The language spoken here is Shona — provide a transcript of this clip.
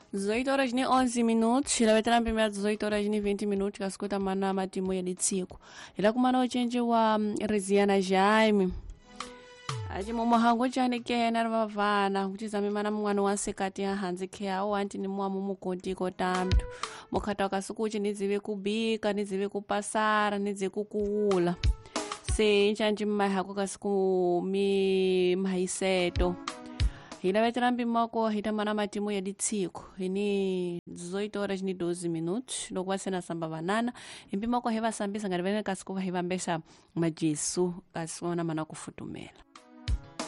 18 horas nem 11 minutos, ila veterana primeira 18 horas nem 20 minutos, que escuta mana matimu ya ditsiko. Ila kumana uchenji wa Reziana Jaime. Aji mumo hangu chani ke na vavana, kuchizami mana mwana wansekati ya hanzi ke au anti ni mwa mumu konti kotamtu. Mukata wakasukuchi nizive kubika, nizive kupasara, nizive kukuula. Se nchanji mmahako kasuku mi mahiseto. Hila veterambi mwako hita mana matimu ya ditsiko. Hini 18 horas ni 12 minutos. Lokuwa sena samba banana. Impi mwako hewa sambisa ngarivene kasuku hewa mbesha majisu. Kasuku na mana kufutumela.